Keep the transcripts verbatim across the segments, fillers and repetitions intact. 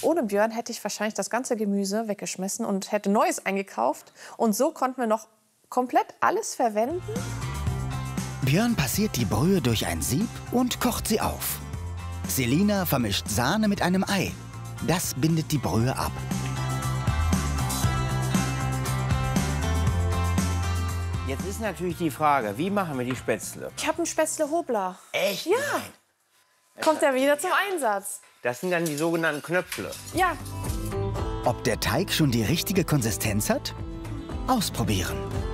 ohne Björn hätte ich wahrscheinlich das ganze Gemüse weggeschmissen und hätte Neues eingekauft. Und so konnten wir noch komplett alles verwenden. Björn passiert die Brühe durch ein Sieb und kocht sie auf. Selina vermischt Sahne mit einem Ei. Das bindet die Brühe ab. Jetzt ist natürlich die Frage, wie machen wir die Spätzle? Ich habe einen Spätzle-Hobler. Echt? Ja. Kommt er wieder zum Einsatz. Das sind dann die sogenannten Knöpfle. Ja. Ob der Teig schon die richtige Konsistenz hat? Ausprobieren.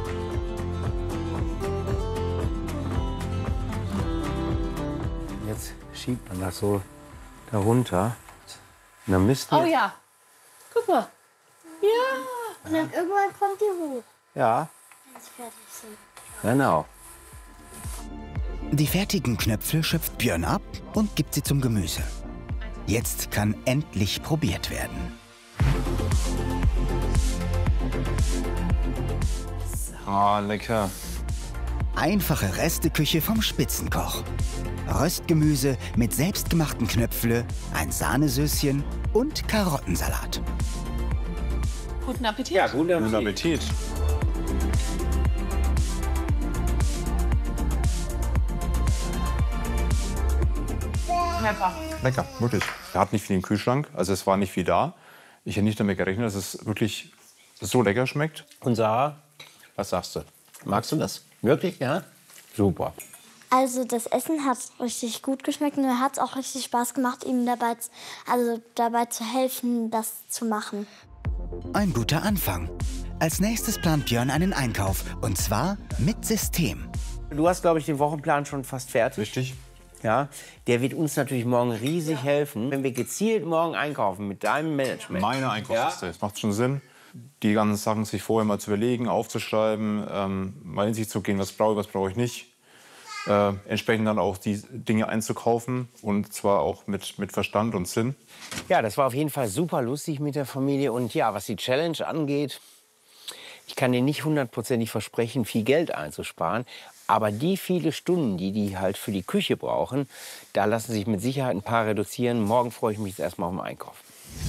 Jetzt schiebt man das so darunter. Und dann müsst ihr... Oh ja. Guck mal. Ja. Und dann irgendwann kommt die hoch, Ja, wenn sie fertig sind. genau. Die fertigen Knöpfe schöpft Björn ab und gibt sie zum Gemüse. Jetzt kann endlich probiert werden. Ah, lecker. Einfache Resteküche vom Spitzenkoch. Röstgemüse mit selbstgemachten Knöpfle, ein Sahnesöschen und Karottensalat. Guten Appetit. Ja, guten Appetit. Guten Appetit. Pepper. Lecker, wirklich. Er hat nicht viel im Kühlschrank, also es war nicht viel da. Ich hätte nicht damit gerechnet, dass es wirklich so lecker schmeckt. Und Sarah, was sagst du? Magst du das? Wirklich, ja? Super. Also das Essen hat richtig gut geschmeckt und mir hat es auch richtig Spaß gemacht, ihm dabei, z- also dabei zu helfen, das zu machen. Ein guter Anfang. Als nächstes plant Björn einen Einkauf, und zwar mit System. Du hast, glaube ich, den Wochenplan schon fast fertig. Richtig. Ja, der wird uns natürlich morgen riesig helfen, wenn wir gezielt morgen einkaufen mit deinem Management. Meine Einkaufsliste. Es macht schon Sinn, die ganzen Sachen sich vorher mal zu überlegen, aufzuschreiben, ähm, mal in sich zu gehen, was brauche ich, was brauche ich nicht. Äh, entsprechend dann auch die Dinge einzukaufen und zwar auch mit, mit Verstand und Sinn. Ja, das war auf jeden Fall super lustig mit der Familie. Und ja, was die Challenge angeht, ich kann dir nicht hundertprozentig versprechen, viel Geld einzusparen. Aber die viele Stunden, die die halt für die Küche brauchen, da lassen sich mit Sicherheit ein paar reduzieren. Morgen freue ich mich jetzt erstmal auf den Einkauf.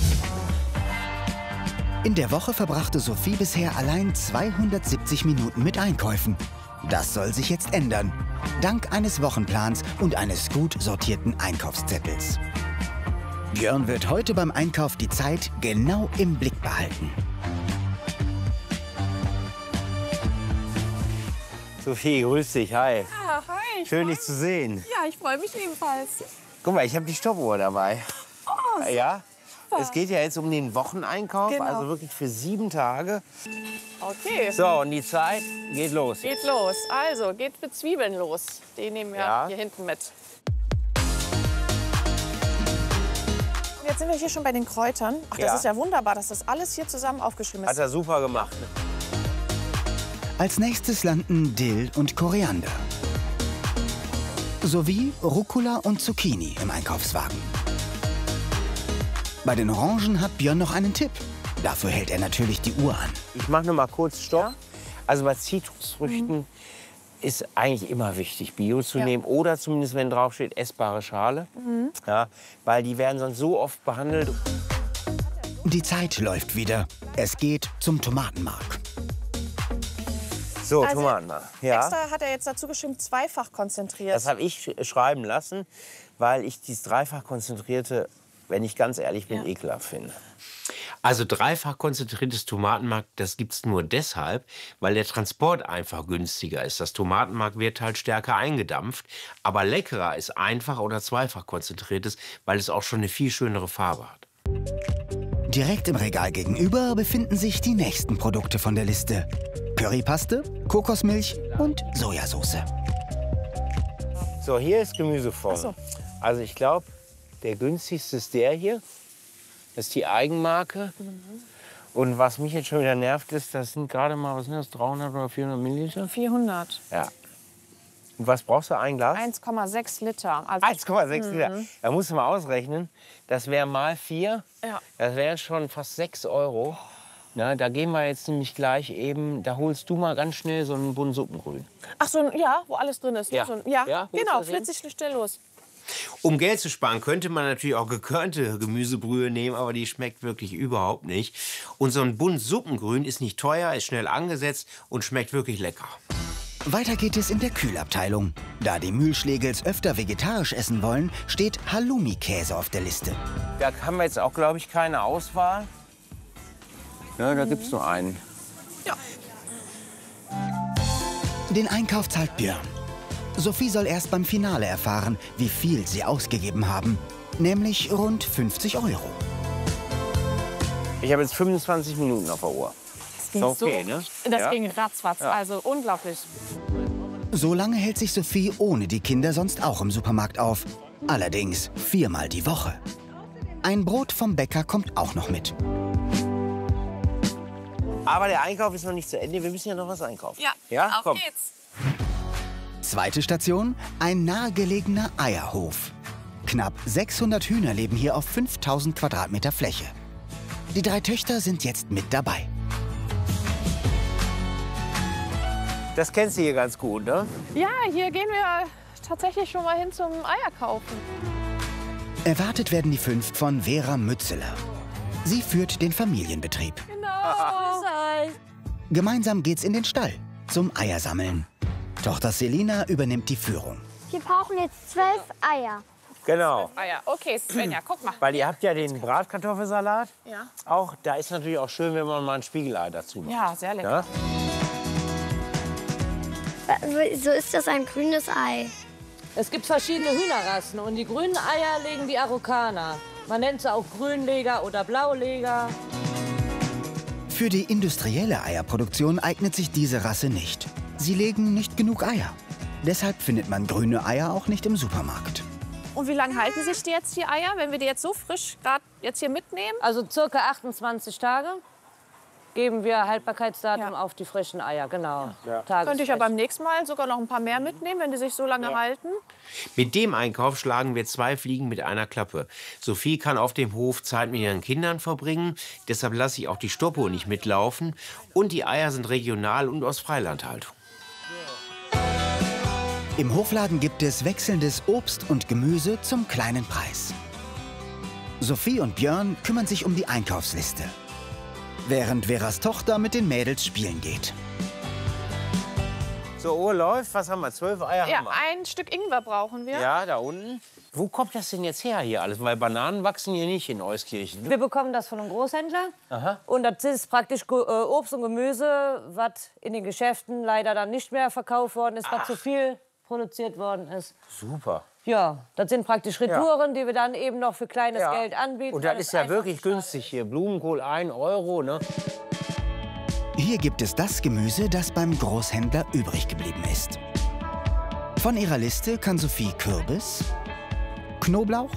In der Woche verbrachte Sophie bisher allein zweihundertsiebzig Minuten mit Einkäufen. Das soll sich jetzt ändern, dank eines Wochenplans und eines gut sortierten Einkaufszettels. Björn wird heute beim Einkauf die Zeit genau im Blick behalten. Sophie, grüß dich, hi. Ja, hi. Schön, dich zu sehen. Ja, ich freue mich ebenfalls. Guck mal, ich habe die Stoppuhr dabei. Oh, Ja, es geht ja jetzt um den Wocheneinkauf, Genau. also wirklich für sieben Tage. okay. So, und die Zeit geht los. Geht los. Also, geht mit Zwiebeln los. Die nehmen wir Ja. hier hinten mit. Jetzt sind wir hier schon bei den Kräutern. Ach, das Ja. ist ja wunderbar, dass das alles hier zusammen aufgeschrieben ist. Hat er super gemacht. Ne? Als nächstes landen Dill und Koriander. Sowie Rucola und Zucchini im Einkaufswagen. Bei den Orangen hat Björn noch einen Tipp. Dafür hält er natürlich die Uhr an. Ich mache noch mal kurz Stopp. Also bei Zitrusfrüchten ist eigentlich immer wichtig, Bio zu Ja. nehmen oder zumindest, wenn draufsteht, essbare Schale. Ja, weil die werden sonst so oft behandelt. Die Zeit läuft wieder. Es geht zum Tomatenmark. So, Also, Tomatenmark. Ja, Extra hat er jetzt dazu geschrieben, zweifach konzentriert. das habe ich sch- schreiben lassen, weil ich dieses dreifach konzentrierte, wenn ich ganz ehrlich bin, Ja. ekelhaft finde. Also dreifach konzentriertes Tomatenmark, das gibt's nur deshalb, weil der Transport einfach günstiger ist. Das Tomatenmark wird halt stärker eingedampft, aber leckerer ist einfach oder zweifach konzentriertes, weil es auch schon eine viel schönere Farbe hat. Direkt im Regal gegenüber befinden sich die nächsten Produkte von der Liste. Currypaste, Kokosmilch und Sojasauce. So, hier ist Gemüseform. Ach so. Also ich glaube, der günstigste ist der hier. Das ist die Eigenmarke. Und was mich jetzt schon wieder nervt, ist, das sind gerade mal, was sind das, dreihundert oder vierhundert Milliliter? vierhundert. Ja. Und was brauchst du, ein Glas? eins Komma sechs Liter. Also, eins Komma sechs Liter. Da musst du mal ausrechnen. Das wäre mal vier. Ja. Das wären schon fast sechs Euro. Na, da gehen wir jetzt nämlich gleich eben, da holst du mal ganz schnell so einen Bund Suppengrün. Ach so, ein- ja, wo alles drin ist. Ja. So ein, ja, Ja, wo ist genau, das hin? flitzig schnell los. Um Geld zu sparen, könnte man natürlich auch gekörnte Gemüsebrühe nehmen, aber die schmeckt wirklich überhaupt nicht. Und so ein Bund Suppengrün ist nicht teuer, ist schnell angesetzt und schmeckt wirklich lecker. Weiter geht es in der Kühlabteilung. Da die Mühlschlägels öfter vegetarisch essen wollen, steht Halloumi-Käse auf der Liste. Da haben wir jetzt auch, glaube ich, keine Auswahl. Ja, da gibt es nur einen. Den Einkauf zahlt Björn. Sophie soll erst beim Finale erfahren, wie viel sie ausgegeben haben. Nämlich rund fünfzig Euro. Ich habe jetzt fünfundzwanzig Minuten auf der Uhr. Das ging, Ist okay, so, ne? das Ja. ging ratzfatz, also unglaublich. So lange hält sich Sophie ohne die Kinder sonst auch im Supermarkt auf. Allerdings viermal die Woche. Ein Brot vom Bäcker kommt auch noch mit. Aber der Einkauf ist noch nicht zu Ende. Wir müssen ja noch was einkaufen. Ja, Ja, auf komm. geht's. Zweite Station, ein nahegelegener Eierhof. Knapp sechshundert Hühner leben hier auf fünftausend Quadratmeter Fläche. Die drei Töchter sind jetzt mit dabei. Das kennst du hier ganz gut, ne? Ja, hier gehen wir tatsächlich schon mal hin zum Eierkaufen. Erwartet werden die fünf von Vera Mützeler. Sie führt den Familienbetrieb. Genau. Gemeinsam geht's in den Stall zum Eiersammeln. Tochter Selina übernimmt die Führung. Wir brauchen jetzt zwölf Eier. Genau. Eier. Okay, Svenja, guck mal. Weil ihr habt ja den Bratkartoffelsalat. Ja. Auch, da ist natürlich auch schön, wenn man mal ein Spiegelei dazu macht. Ja, sehr lecker. Ja? So ist das ein grünes Ei. Es gibt verschiedene Hühnerrassen und die grünen Eier legen die Araukaner. Man nennt sie auch Grünleger oder Blauleger. Für die industrielle Eierproduktion eignet sich diese Rasse nicht. Sie legen nicht genug Eier. Deshalb findet man grüne Eier auch nicht im Supermarkt. Und wie lange halten sich die jetzt, die Eier, wenn wir die jetzt so frisch gerade jetzt hier mitnehmen? Also circa achtundzwanzig Tage geben wir Haltbarkeitsdatum Ja. auf die frischen Eier, genau. Könnte ich ja beim nächsten Mal sogar noch ein paar mehr mitnehmen, wenn die sich so lange halten. Mit dem Einkauf schlagen wir zwei Fliegen mit einer Klappe. Sophie kann auf dem Hof Zeit mit ihren Kindern verbringen. Deshalb lasse ich auch die Stoppuhr nicht mitlaufen. Und die Eier sind regional und aus Freilandhaltung. Im Hofladen gibt es wechselndes Obst und Gemüse zum kleinen Preis. Sophie und Björn kümmern sich um die Einkaufsliste, während Veras Tochter mit den Mädels spielen geht. So, Uhr läuft. Was haben wir? Zwölf Eier Ja, haben wir. ein Stück Ingwer brauchen wir. Ja, da unten. Wo kommt das denn jetzt her hier alles? Weil Bananen wachsen hier nicht in Euskirchen. Ne? Wir bekommen das von einem Großhändler. Und das ist praktisch Ge- äh, Obst und Gemüse, was in den Geschäften leider dann nicht mehr verkauft worden ist, was zu viel produziert worden ist. Super. Ja, das sind praktisch Retouren, die wir dann eben noch für kleines Ja. Geld anbieten. Und weil das es ist ja einfach wirklich nicht schade günstig hier. Blumenkohl ein Euro, ne? Hier gibt es das Gemüse, das beim Großhändler übrig geblieben ist. Von ihrer Liste kann Sophie Kürbis, Knoblauch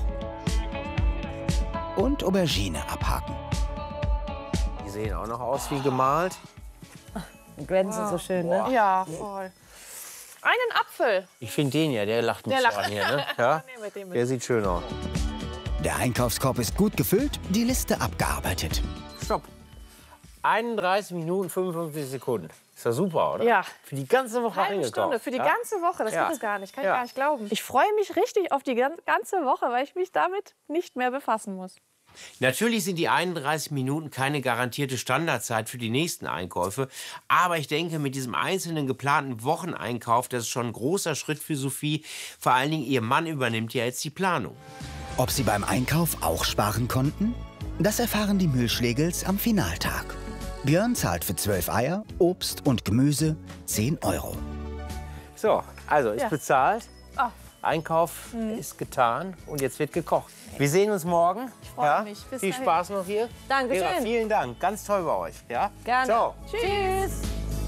und Aubergine abhaken. Die sehen auch noch aus wie gemalt. ist. Glänzen so schön, ne? Ja, voll. Einen Apfel. Ich finde den ja, der lacht mich Der so lacht. an hier, ne? Ja? Nehmen wir den mit. Der sieht schön aus. Der Einkaufskorb ist gut gefüllt, die Liste abgearbeitet. Stopp. einunddreißig Minuten, fünfundfünfzig Sekunden. Ist ja super, oder? Ja. Für die ganze Woche Halbe eingekauft. Stunde für die ja? ganze Woche. Das Ja. gibt es gar nicht. Kann Ja. ich gar nicht glauben. Ich freue mich richtig auf die gan- ganze Woche, weil ich mich damit nicht mehr befassen muss. Natürlich sind die einunddreißig Minuten keine garantierte Standardzeit für die nächsten Einkäufe. Aber ich denke, mit diesem einzelnen geplanten Wocheneinkauf, das ist schon ein großer Schritt für Sophie. Vor allen Dingen, ihr Mann übernimmt ja jetzt die Planung. Ob sie beim Einkauf auch sparen konnten? Das erfahren die Mühlschlägels am Finaltag. Björn zahlt für zwölf Eier, Obst und Gemüse zehn Euro. So, also ist Ja. bezahlt. Ah. Einkauf ist getan und jetzt wird gekocht. Wir sehen uns morgen. Ich freu mich. Bis Viel dahin. Spaß noch hier. Dankeschön. Vera, vielen Dank. Ganz toll bei euch. Ja? Gerne. Ciao. Tschüss.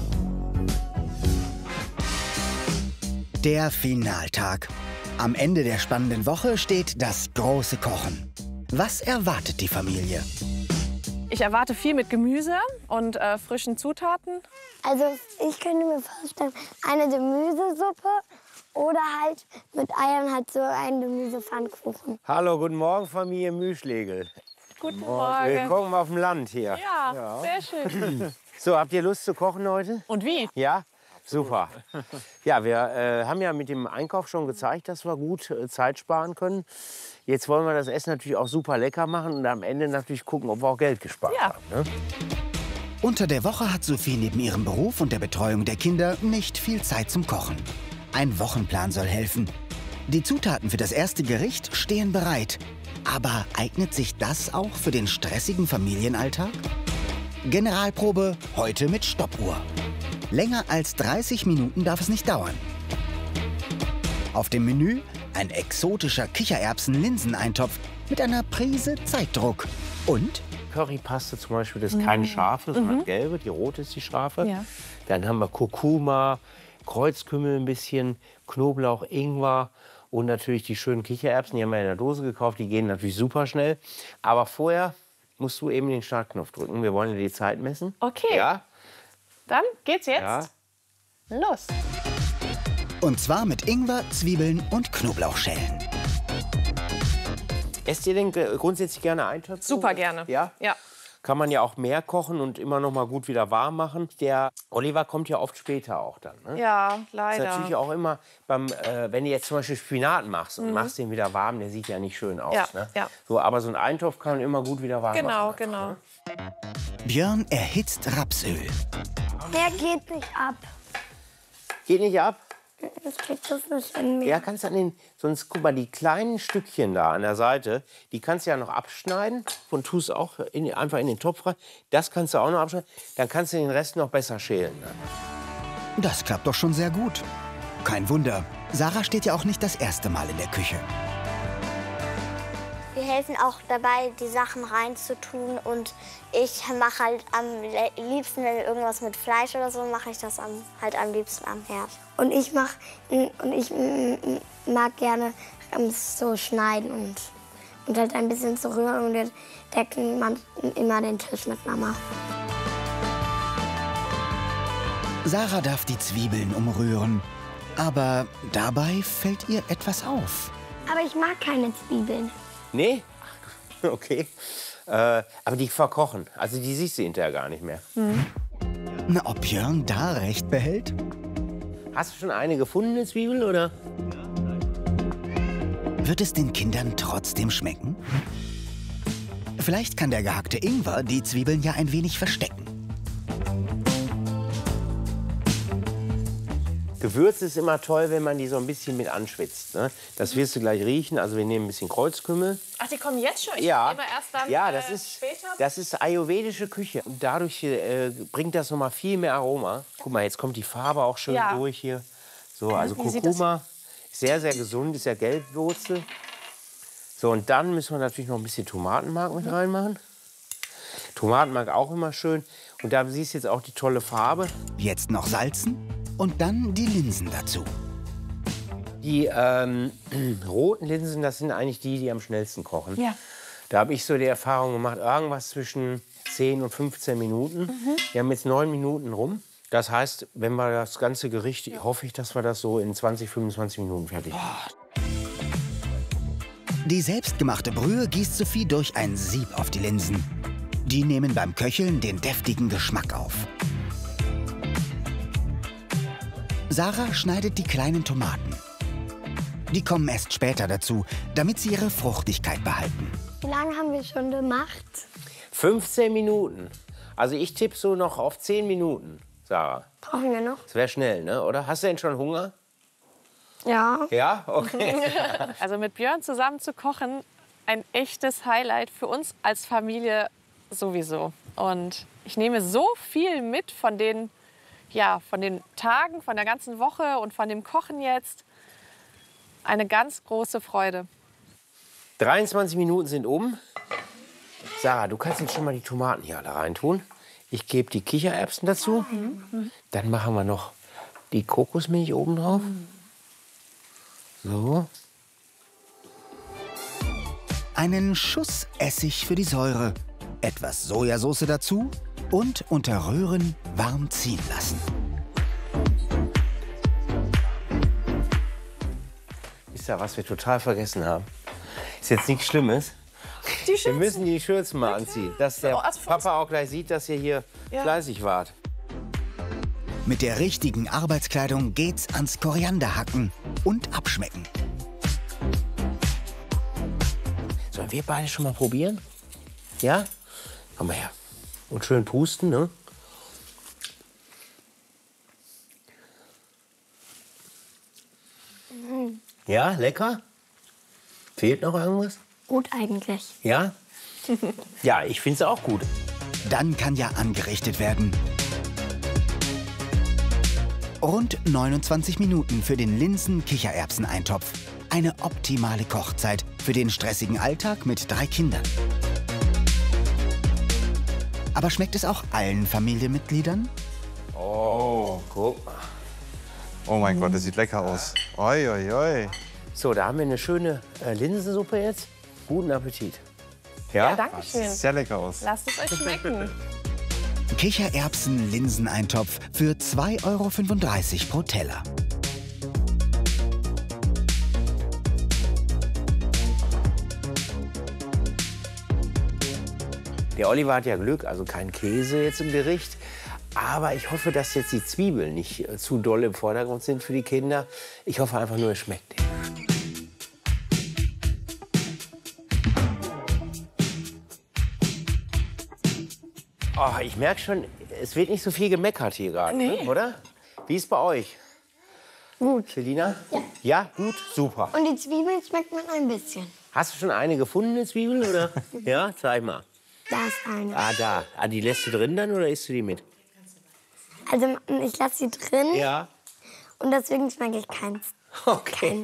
Der Finaltag. Am Ende der spannenden Woche steht das große Kochen. Was erwartet die Familie? Ich erwarte viel mit Gemüse und äh, frischen Zutaten. Also ich könnte mir vorstellen, eine Gemüsesuppe oder halt mit Eiern halt so einen Gemüsepfannkuchen. Hallo, guten Morgen, Familie Mühlschlägel. Guten Morgen. Willkommen auf dem Land hier. Ja, sehr schön. So, habt ihr Lust zu kochen heute? Und wie? Ja? Super. Ja, wir äh, haben ja mit dem Einkauf schon gezeigt, dass wir gut äh, Zeit sparen können. Jetzt wollen wir das Essen natürlich auch super lecker machen und am Ende natürlich gucken, ob wir auch Geld gespart Ja. haben. Ne? Unter der Woche hat Sophie neben ihrem Beruf und der Betreuung der Kinder nicht viel Zeit zum Kochen. Ein Wochenplan soll helfen. Die Zutaten für das erste Gericht stehen bereit. Aber eignet sich das auch für den stressigen Familienalltag? Generalprobe heute mit Stoppuhr. Länger als dreißig Minuten darf es nicht dauern. Auf dem Menü ein exotischer Kichererbsen-Linseneintopf mit einer Prise Zeitdruck. Und Currypaste zum Beispiel, das ist keine scharfe, sondern Mhm. gelbe. Die rote ist die scharfe. Ja. Dann haben wir Kurkuma, Kreuzkümmel ein bisschen, Knoblauch, Ingwer und natürlich die schönen Kichererbsen. Die haben wir in der Dose gekauft. Die gehen natürlich super schnell. Aber vorher musst du eben den Startknopf drücken. Wir wollen ja die Zeit messen. Okay. Ja. Dann geht's jetzt Ja. los. Und zwar mit Ingwer, Zwiebeln und Knoblauchschellen. Esst ihr denn äh, grundsätzlich gerne Eintöpfe? Super gerne. Ja? Ja. Kann man ja auch mehr kochen und immer noch mal gut wieder warm machen. Der Oliver kommt ja oft später auch dann. Ne? Ja, Das leider. ist natürlich auch immer, beim, äh, wenn du jetzt zum Beispiel Spinat machst und Mhm. machst den wieder warm, der sieht ja nicht schön aus. Ja, Ne? ja. So, aber so ein Eintopf kann man immer gut wieder warm Genau, machen. genau. Björn erhitzt Rapsöl. Der geht nicht ab. Geht nicht ab? Das kriegt das nicht in mir. Ja, kannst du an den, sonst guck mal, die kleinen Stückchen da an der Seite, die kannst du ja noch abschneiden und tust auch in, einfach in den Topf rein. Das kannst du auch noch abschneiden, dann kannst du den Rest noch besser schälen. Ne? Das klappt doch schon sehr gut. Kein Wunder, Sarah steht ja auch nicht das erste Mal in der Küche. Wir helfen auch dabei, die Sachen reinzutun. Und ich mache halt am liebsten, wenn irgendwas mit Fleisch oder so, mache ich das am, halt am liebsten am Herd. Und ich mach, und ich mag gerne so schneiden und, und halt ein bisschen zu rühren. Und wir decken man immer den Tisch mit Mama. Sarah darf die Zwiebeln umrühren. Aber dabei fällt ihr etwas auf. Aber ich mag keine Zwiebeln. Nee? Ach, okay. Äh, aber die verkochen. Also die siehst du hinterher gar nicht mehr. Na, ob Björn da recht behält? Hast du schon eine gefundene Zwiebel, oder? Wird es den Kindern trotzdem schmecken? Vielleicht kann der gehackte Ingwer die Zwiebeln ja ein wenig verstecken. Gewürz ist immer toll, wenn man die so ein bisschen mit anschwitzt. Ne? Das wirst du gleich riechen. Also wir nehmen ein bisschen Kreuzkümmel. Ach, die kommen jetzt schon? Ich Ja, immer erst dann ja, das äh, ist später? das ist ayurvedische Küche. Und dadurch äh, bringt das noch mal viel mehr Aroma. Guck mal, jetzt kommt die Farbe auch schön Ja. durch hier. So, also Wie sieht Kurkuma, sehr sehr gesund, ist ja Gelbwurzel. So, und dann müssen wir natürlich noch ein bisschen Tomatenmark mit reinmachen. Tomatenmark auch immer schön. Und da siehst du jetzt auch die tolle Farbe. Jetzt noch salzen und dann die Linsen dazu. Die ähm, roten Linsen, das sind eigentlich die, die am schnellsten kochen. Ja. Da habe ich so die Erfahrung gemacht, irgendwas zwischen zehn und fünfzehn Minuten. Mhm. Wir haben jetzt neun Minuten rum. Das heißt, wenn wir das ganze Gericht, hoffe ich, dass wir das so in zwanzig, fünfundzwanzig Minuten fertig haben. Die selbstgemachte Brühe gießt Sophie durch ein Sieb auf die Linsen. Die nehmen beim Köcheln den deftigen Geschmack auf. Sarah schneidet die kleinen Tomaten. Die kommen erst später dazu, damit sie ihre Fruchtigkeit behalten. Wie lange haben wir schon gemacht? fünfzehn Minuten. Also ich tippe so noch auf zehn Minuten, Sarah. Brauchen wir noch? Das wäre schnell, ne? Oder? Hast du denn schon Hunger? Ja. Ja? Okay. Also mit Björn zusammen zu kochen, ein echtes Highlight für uns als Familie sowieso. Und ich nehme so viel mit von den, ja, von den Tagen, von der ganzen Woche und von dem Kochen jetzt. Eine ganz große Freude. dreiundzwanzig Minuten sind um. Sarah, du kannst jetzt schon mal die Tomaten hier alle reintun. Ich gebe die Kichererbsen dazu. Dann machen wir noch die Kokosmilch oben drauf. So. Einen Schuss Essig für die Säure, etwas Sojasauce dazu und unter Rühren warm ziehen lassen. Wisst ihr, was wir total vergessen haben? Ist jetzt nichts Schlimmes. Die Wir Schürzen. müssen die Schürzen mal anziehen, dass der Oh, also für uns- Papa auch gleich sieht, dass ihr hier Ja. fleißig wart. Mit der richtigen Arbeitskleidung geht's ans Korianderhacken und Abschmecken. Sollen wir beide schon mal probieren? Ja? Komm mal her. Und schön pusten, ne? Mhm. Ja, lecker? Fehlt noch irgendwas? Gut eigentlich. Ja? Ja, ich finde es auch gut. Dann kann ja angerichtet werden. Rund neunundzwanzig Minuten für den Linsen-Kichererbsen-Eintopf. Eine optimale Kochzeit für den stressigen Alltag mit drei Kindern. Aber schmeckt es auch allen Familienmitgliedern? Oh, guck mal. Oh mein Gott, das sieht lecker aus. Oi, oi, oi. So, da haben wir eine schöne äh, Linsensuppe jetzt. Guten Appetit. Ja? Ja, danke schön. Sieht sehr lecker aus. Lasst es euch schmecken. Kichererbsen-Linseneintopf für zwei Euro fünfunddreißig pro Teller. Der Oliver hat ja Glück, also kein Käse jetzt im Gericht. Aber ich hoffe, dass jetzt die Zwiebeln nicht äh, zu doll im Vordergrund sind für die Kinder. Ich hoffe einfach nur, es schmeckt denen. Oh, ich merke schon, es wird nicht so viel gemeckert hier gerade, Nee. ne, oder? Wie ist bei euch? Gut. Selina? Ja. Ja, gut, super. Und die Zwiebeln schmeckt man ein bisschen. Hast du schon eine gefunden, eine Zwiebel, oder? Ja, zeig mal. Da ist eine. Ah, da. Ah, die lässt du drin dann oder isst du die mit? Also ich lasse sie drin Ja. und deswegen schmecke ich keins. Okay.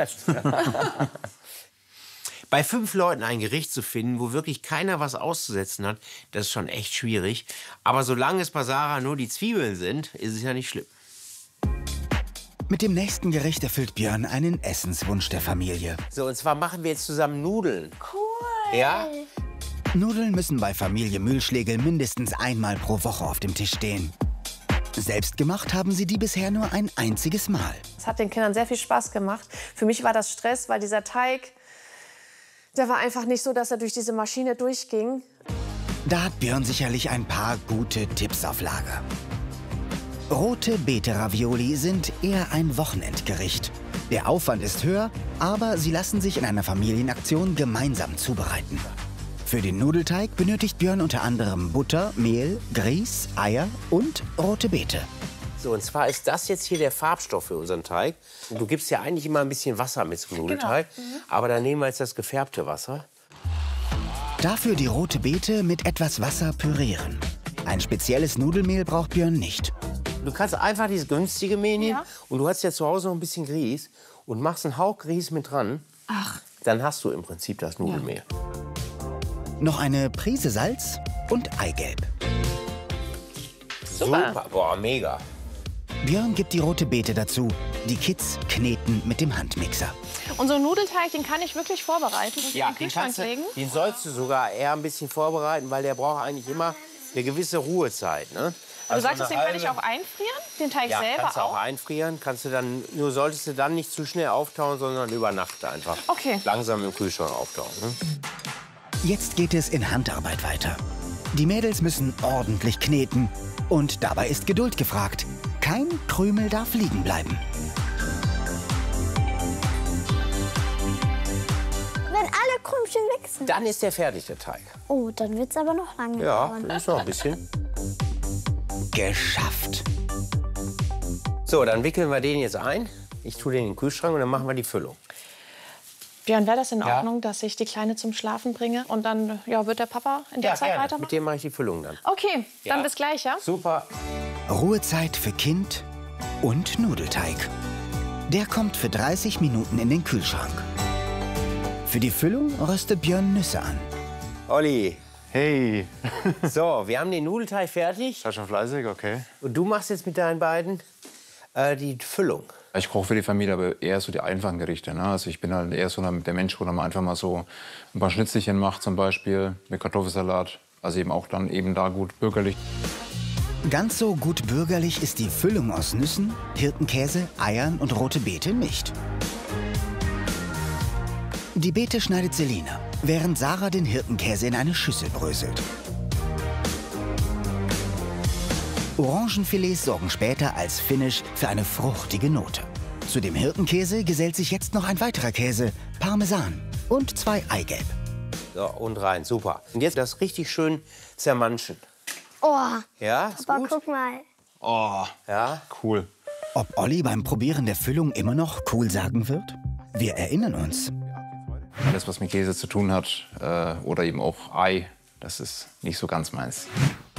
Bei fünf Leuten ein Gericht zu finden, wo wirklich keiner was auszusetzen hat, das ist schon echt schwierig. Aber solange es bei Sarah nur die Zwiebeln sind, ist es ja nicht schlimm. Mit dem nächsten Gericht erfüllt Björn einen Essenswunsch der Familie. So, und zwar machen wir jetzt zusammen Nudeln. Cool. Ja? Nudeln müssen bei Familie Mühlschlegel mindestens einmal pro Woche auf dem Tisch stehen. Selbst gemacht haben sie die bisher nur ein einziges Mal. Es hat den Kindern sehr viel Spaß gemacht. Für mich war das Stress, weil dieser Teig, der war einfach nicht so, dass er durch diese Maschine durchging. Da hat Björn sicherlich ein paar gute Tipps auf Lager. Rote Beete-Ravioli sind eher ein Wochenendgericht. Der Aufwand ist höher, aber sie lassen sich in einer Familienaktion gemeinsam zubereiten. Für den Nudelteig benötigt Björn unter anderem Butter, Mehl, Grieß, Eier und rote Beete. So, und zwar ist das jetzt hier der Farbstoff für unseren Teig. Und du gibst ja eigentlich immer ein bisschen Wasser mit zum Nudelteig. Genau. Mhm. Aber dann nehmen wir jetzt das gefärbte Wasser. Dafür die rote Beete mit etwas Wasser pürieren. Ein spezielles Nudelmehl braucht Björn nicht. Du kannst einfach dieses günstige Mehl nehmen. Ja. Und du hast ja zu Hause noch ein bisschen Grieß. Und machst einen Hauch Grieß mit dran. Ach. Dann hast du im Prinzip das Nudelmehl. Noch eine Prise Salz und Eigelb. Super. Boah, mega. Björn gibt die rote Beete dazu. Die Kids kneten mit dem Handmixer. Unseren Nudelteig, den kann ich wirklich vorbereiten und in den Kühlschrank kannst du, legen. den sollst du sogar eher ein bisschen vorbereiten, weil der braucht eigentlich immer eine gewisse Ruhezeit. Ne? Also du sagst, eine den kann ich halbe- auch einfrieren? Den Teig Ja, selber kannst du auch auch? einfrieren. Kannst du dann, nur solltest du dann nicht zu schnell auftauen, sondern über Nacht einfach. Okay. Langsam im Kühlschrank auftauen. Ne? Jetzt geht es in Handarbeit weiter. Die Mädels müssen ordentlich kneten. Und dabei ist Geduld gefragt. Kein Krümel darf liegen bleiben. Wenn alle Krümchen weg sind. Dann ist der fertig, der Teig. Oh, dann wird's aber noch lange Ja, dauern. ist noch ein bisschen. Geschafft. So, dann wickeln wir den jetzt ein. Ich tue den in den Kühlschrank und dann machen wir die Füllung. Björn, wäre das in Ja. Ordnung, dass ich die Kleine zum Schlafen bringe? Und dann ja, wird der Papa in der Zeit gerne. weitermachen? Mit dem mache ich die Füllung dann. Okay, dann Ja. bis gleich, ja? Super. Ruhezeit für Kind und Nudelteig. Der kommt für dreißig Minuten in den Kühlschrank. Für die Füllung röstet Björn Nüsse an. Olli, Hey, so, wir haben den Nudelteig fertig. seid schon fleißig, okay. Und du machst jetzt mit deinen beiden äh, die Füllung. Ich koche für die Familie aber eher so die einfachen Gerichte. Ne? Also ich bin halt eher so der Mensch, wo man einfach mal so ein paar Schnitzelchen macht zum Beispiel mit Kartoffelsalat. Also eben auch dann eben da gut bürgerlich. Ganz so gut bürgerlich ist die Füllung aus Nüssen, Hirtenkäse, Eiern und rote Beete nicht. Die Beete schneidet Selina, während Sarah den Hirtenkäse in eine Schüssel bröselt. Orangenfilets sorgen später als Finish für eine fruchtige Note. Zu dem Hirtenkäse gesellt sich jetzt noch ein weiterer Käse, Parmesan und zwei Eigelb. So, und rein, super. Und jetzt das richtig schön zermanschen. Oh, Ja, ist aber gut? guck mal. Oh, Ja, cool. Ob Olli beim Probieren der Füllung immer noch cool sagen wird? Wir erinnern uns. Alles, was mit Käse zu tun hat äh, oder eben auch Ei, das ist nicht so ganz meins.